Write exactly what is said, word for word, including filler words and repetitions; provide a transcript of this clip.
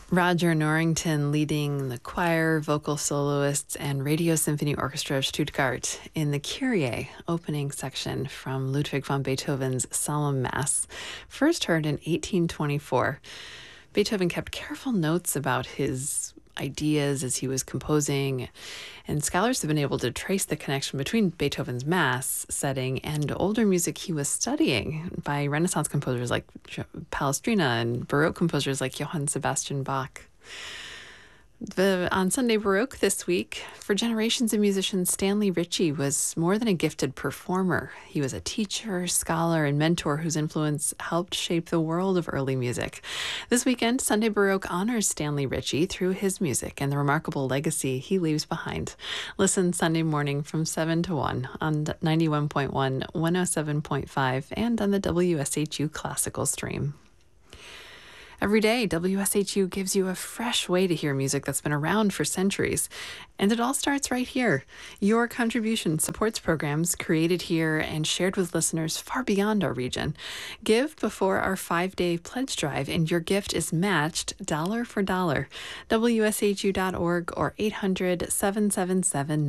Roger Norrington leading the choir, vocal soloists, and Radio Symphony Orchestra of Stuttgart in the Kyrie opening section from Ludwig van Beethoven's Solemn Mass, first heard in eighteen twenty-four. Beethoven kept careful notes about his ideas as he was composing, and scholars have been able to trace the connection between Beethoven's Mass setting and older music he was studying by Renaissance composers like Palestrina and Baroque composers like Johann Sebastian Bach. The, on Sunday Baroque this week, for generations of musicians, Stanley Ritchie was more than a gifted performer. He was a teacher, scholar, and mentor whose influence helped shape the world of early music. This weekend, Sunday Baroque honors Stanley Ritchie through his music and the remarkable legacy he leaves behind. Listen Sunday morning from seven to one on ninety-one point one, one oh seven point five, and on the W S H U Classical Stream. Every day, W S H U gives you a fresh way to hear music that's been around for centuries. And it all starts right here. Your contribution supports programs created here and shared with listeners far beyond our region. Give before our five-day pledge drive, and your gift is matched dollar for dollar. W S H U dot org or eight hundred, seven seven seven